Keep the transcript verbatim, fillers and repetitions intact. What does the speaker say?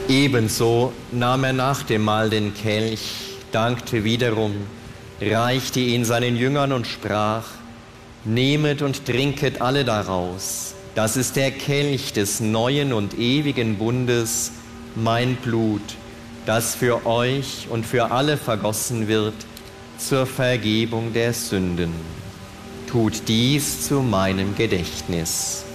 Ebenso nahm er nach dem Mahl den Kelch, dankte wiederum, reichte ihn seinen Jüngern und sprach: Nehmet und trinket alle daraus. Das ist der Kelch des neuen und ewigen Bundes, mein Blut, das für euch und für alle vergossen wird zur Vergebung der Sünden. Tut dies zu meinem Gedächtnis.